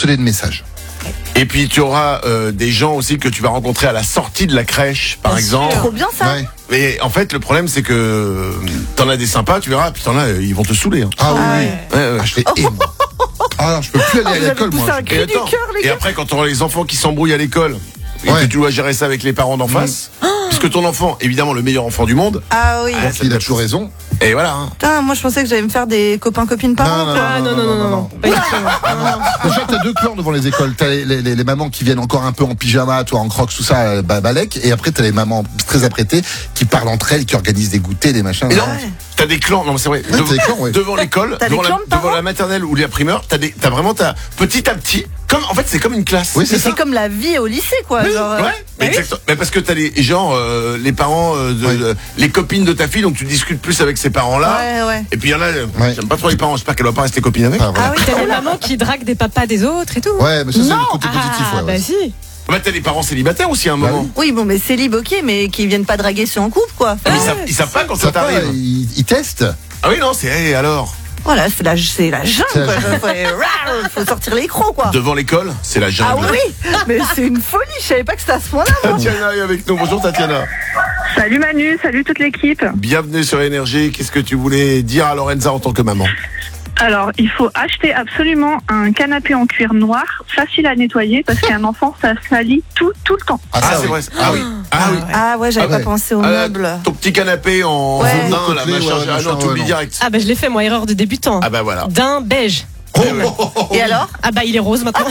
harcelé de messages. Et puis tu auras des gens aussi que tu vas rencontrer à la sortie de la crèche, par exemple. Trop bien ça. Ouais. Mais en fait, le problème, c'est que t'en as des sympas, tu verras, puis t'en as, ils vont te saouler. Hein. Ah oui, oui. Ouais, ouais. Ah, je les hais, moi. Ah non, je peux plus aller à l'école, Vous moi. avez poussé un cri du attends, cœur, les et gars. après, quand tu auras les enfants qui s'embrouillent à l'école, et Ouais. que tu dois gérer ça avec les parents d'en face, puisque ton enfant, évidemment, le meilleur enfant du monde, Ah oui. Il a toujours raison. et voilà. Hein. Putain, moi je pensais que j'allais me faire des copains-copines parents. quoi. Ah non. Pas du tout. Déjà, t'as deux clans devant les écoles. T'as les mamans qui viennent encore un peu en pyjama, toi en crocs, tout ça, balèque. Et après, t'as les mamans très apprêtées qui parlent entre elles, qui organisent des goûters, des machins. Et non, Ouais. t'as des clans, non, mais c'est vrai. Ouais, t'as des clans, ouais. Devant l'école, T'as des clans de devant parents la maternelle ou la primaire, t'as vraiment petit à petit, en fait, c'est comme une classe. Oui, Mais c'est ça. c'est comme la vie au lycée, quoi. Oui, genre, ouais, mais, exactement. Mais parce que t'as les les parents, les copines de ta fille, donc tu discutes plus avec ces parents-là. Ouais. Et puis il y en a, Ouais. j'aime pas trop les parents, j'espère qu'elle va pas rester copine avec. Ah, voilà. Ah oui, T'as les mamans qui draguent des papas des autres et tout. Ouais, mais ça, c'est Non. le côté positif. Ah, Ouais, ouais. bah si. Bah t'as les parents célibataires aussi à un Bah moment. Oui, bon, mais c'est libre, ok, mais qui viennent pas draguer ceux en couple, quoi. Mais ils savent pas quand ça Ça part, t'arrive. ils testent. Ah oui, non, c'est hey, alors. Voilà, c'est la jungle, C'est quoi. la Faut sortir les crocs, quoi. Devant l'école, c'est la Ah jungle. oui, mais c'est une folie, je savais pas que c'était à ce point-là, moi. Tatiana est avec nous. Bonjour Tatiana. Salut Manu, salut toute l'équipe. Bienvenue sur Énergie. Qu'est-ce que tu voulais dire à Lorenza en tant que maman? Alors, il faut acheter absolument un canapé en cuir noir, facile à nettoyer, parce qu'un enfant, ça salit tout le temps. Ah, ça, c'est oui. vrai. Ah oui. Ah oui. Ah ouais, j'avais Ah ouais. pas pensé aux meubles. Ton petit canapé en Ouais. daim, là, Côtelé, machin. ouais, Ah non, machin, t'oublies ouais, direct. Ah bah je l'ai fait moi, erreur de débutant. Ah bah voilà. D'un beige. Et alors? Ah bah il est rose maintenant.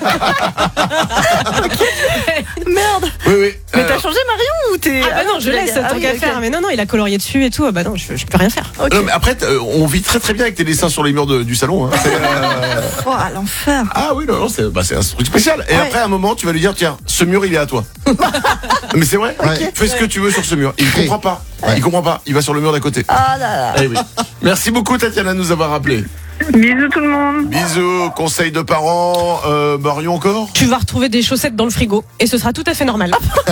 Merde. Oui, oui. Mais Alors, t'as changé Marion ou t'es... Ah bah non, je laisse Ah tant oui, qu'à ok. faire. Mais non, il a colorié dessus et tout. Ah bah non, je peux rien faire. Ok. non, mais après, on vit très très bien avec tes dessins sur les murs du salon. Hein. Oh, l'enfer. Ah oui, non, c'est un truc spécial. Et Ouais. après, à un moment, tu vas lui dire, tiens, ce mur, il est à toi. Mais c'est vrai. Ouais. Fais ce que tu veux sur ce mur. Il Crée. comprend pas. Ouais. Il comprend pas. Il va sur le mur d'à côté. Ah là là. Eh oui. Merci beaucoup, Tatiana, de nous avoir rappelé. Bisous tout le monde. Bisous, conseils de parents. Marion encore? Tu vas retrouver des chaussettes dans le frigo et ce sera tout à fait normal.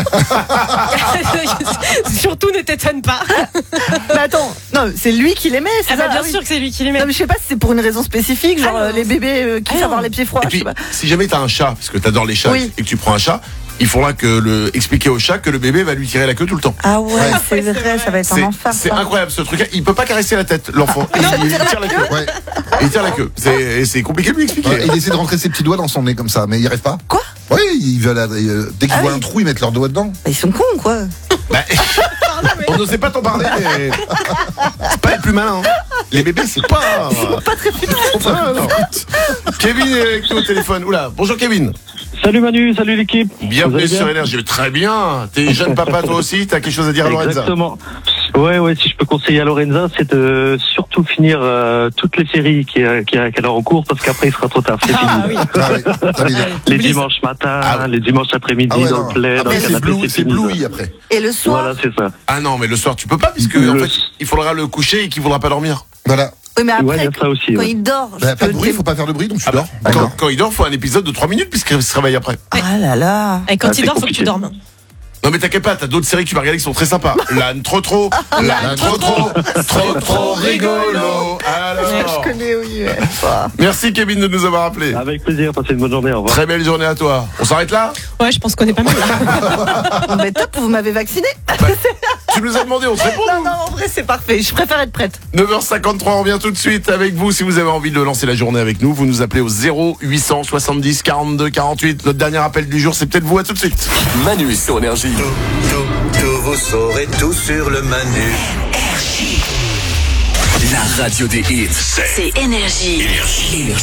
Surtout ne t'étonne pas. Mais attends, non, c'est lui qui les met, c'est Ah bah ça? bien Ah oui. sûr que c'est lui qui les met. Non, mais je sais pas si c'est pour une raison spécifique, genre Ah non. les bébés qui Ah savent non. avoir les pieds froids, Et je sais puis, pas. si jamais t'as un chat, parce que t'adores les chats, Oui. et que tu prends un chat, il faudra expliquer au chat que le bébé va lui tirer la queue tout le temps. Ah ouais, c'est c'est vrai, vrai. ça va être un enfer. C'est ça. incroyable ce truc. Il peut pas caresser la tête, l'enfant. Il tire la queue. Ouais. Il tire la queue. C'est compliqué de lui expliquer. Ouais, il essaie de rentrer ses petits doigts dans son nez comme ça, mais il n'y arrive pas. Quoi? Oui, ils veulent, dès qu'ils Ah voient oui. un trou, ils mettent leurs doigts dedans. Bah, ils sont cons, quoi. Bah, on n'osait pas t'en parler, mais c'est pas les plus malins. Hein. Les bébés, c'est pas très malins. Kevin est avec nous au téléphone. Oula, bonjour Kevin. Salut Manu, salut l'équipe. Vous Bienvenue allez bien sur Énergie. Très bien. T'es jeune papa toi aussi. T'as quelque chose à dire à Lorenza? Exactement. Ouais, si je peux conseiller à Lorenza, c'est de surtout finir toutes les séries qu'elle a en cours, parce qu'après il sera trop tard. C'est fini. Ah oui. Ah oui, ça veut dire. Les Oublie ça. dimanches matin, Ah ouais. les dimanches après-midi, Ah ouais, dans non. le plaid, dans Après, le c'est canapé, blue, c'est fini. bluey après. Et le soir? Voilà, c'est ça. Ah non, mais le soir tu peux pas puisque en fait il faudra le coucher et qu'il voudra pas dormir. Voilà. Oui, mais après, Ouais, il y a ça aussi, quand ouais. il dort, Bah, pas de bruit, faut pas faire de bruit, donc tu dors. D'accord. Quand il dort, faut un épisode de 3 minutes puisqu'il se réveille après. Ah là là. Et quand Ah, il c'est dort, faut que compliqué. tu dormes. Non mais t'inquiète pas, t'as d'autres séries que tu vas regarder qui sont très sympas. L'âne trop, l'âne trop rigolo. Alors, connais, oui. merci Kevin de nous avoir appelé. Avec plaisir, passez une bonne journée, au revoir. Très belle journée à toi. On s'arrête là? Ouais, je pense qu'on est pas mal là. Mais top, vous m'avez vacciné. Tu nous as demandé, on te répond. Non, en vrai, c'est parfait. Je préfère être prête. 9h53, on revient tout de suite avec vous. Si vous avez envie de lancer la journée avec nous, vous nous appelez au 0870 42 48. Notre dernier appel du jour, c'est peut-être vous. À tout de suite. Manu sur Énergie. Tout, vous saurez tout sur le Manu. La radio des hits. C'est Énergie. Énergie.